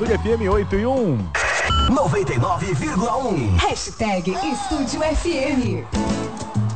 Estúdio FM 8 e 1. 99,1. Hashtag Estúdio FM.